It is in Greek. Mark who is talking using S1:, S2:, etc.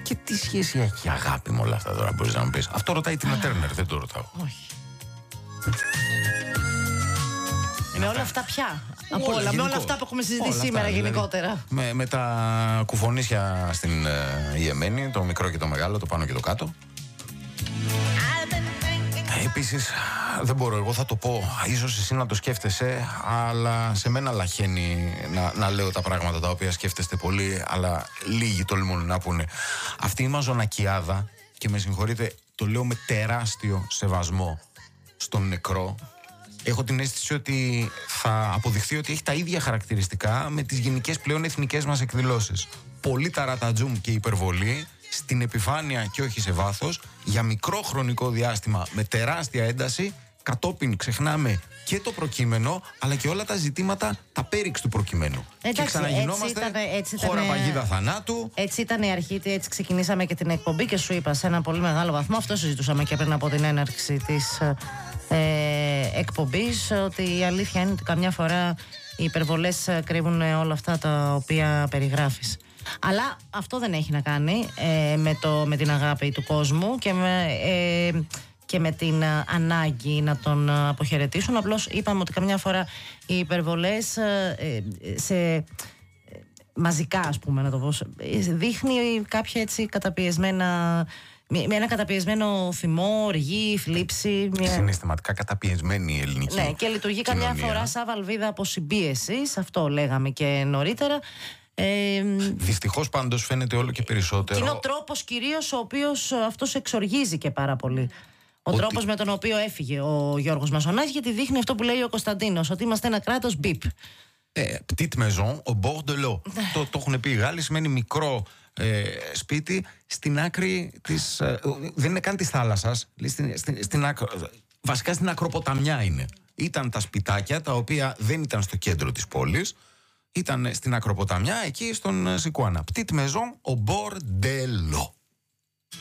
S1: Και τι σχέση έχει η αγάπη με όλα αυτά τώρα, μπορείς να μου πεις? Αυτό ρωτάει την Τέρνερ, δεν το ρωτάω.
S2: Όχι. Με όλα αυτά πια. Με όλα αυτά που έχουμε συζητήσει σήμερα αυτά, γενικότερα.
S1: Δηλαδή, με τα κουφονίσια στην Ιεμένη, το μικρό και το μεγάλο, το πάνω και το κάτω. Επίσης, δεν μπορώ, εγώ θα το πω, ίσως εσύ να το σκέφτεσαι, αλλά σε μένα λαχαίνει να λέω τα πράγματα τα οποία σκέφτεστε πολύ, αλλά λίγοι τολμούν να πούνε. Αυτή η μαζονακιάδα, και με συγχωρείτε, το λέω με τεράστιο σεβασμό στον νεκρό, έχω την αίσθηση ότι θα αποδειχθεί ότι έχει τα ίδια χαρακτηριστικά με τις γενικές πλέον εθνικές μας εκδηλώσεις. Πολύ ταρατατζούμ και υπερβολή στην επιφάνεια και όχι σε βάθος, για μικρό χρονικό διάστημα με τεράστια ένταση, κατόπιν ξεχνάμε και το προκείμενο, αλλά και όλα τα ζητήματα, τα πέριξ του προκειμένου.
S2: Εντάξει,
S1: και ξαναγινόμαστε χώρα παγίδα θανάτου. Έτσι
S2: ήταν η αρχή, έτσι ξεκινήσαμε και την εκπομπή και σου είπα σε ένα πολύ μεγάλο βαθμό, αυτό συζητούσαμε και πριν από την έναρξη της εκπομπής, ότι η αλήθεια είναι ότι καμιά φορά οι υπερβολές κρύβουν όλα αυτά τα οποία περιγράφεις. Αλλά αυτό δεν έχει να κάνει με την αγάπη του κόσμου και με την ανάγκη να τον αποχαιρετήσουν. Απλώς είπαμε ότι καμιά φορά οι υπερβολές μαζικά, ας πούμε, να το πω, δείχνει κάποια έτσι καταπιεσμένα, με ένα καταπιεσμένο θυμό, οργή, θλίψη.
S1: Συναισθηματικά καταπιεσμένη η ελληνική.
S2: Ναι, και λειτουργεί καμιά φορά σαν βαλβίδα αποσυμπίεσης. Αυτό λέγαμε και νωρίτερα.
S1: Δυστυχώς πάντως φαίνεται όλο και περισσότερο.
S2: Και είναι ο τρόπος κυρίως ο οποίος αυτός εξοργίζει και πάρα πολύ. Ο τρόπος με τον οποίο έφυγε ο Γιώργος Μασονάκης, γιατί δείχνει αυτό που λέει ο Κωνσταντίνος, ότι είμαστε ένα κράτος μπιπ.
S1: Petite maison au bord de l'eau. Το έχουν πει οι Γάλλοι, σημαίνει μικρό σπίτι στην άκρη της. Δεν είναι καν της θάλασσας. Βασικά στην ακροποταμιά είναι. Ήταν τα σπιτάκια τα οποία δεν ήταν στο κέντρο της πόλης. Ήταν στην ακροποταμιά, εκεί στον Σικουάνα. Petite maison au bord de l'eau.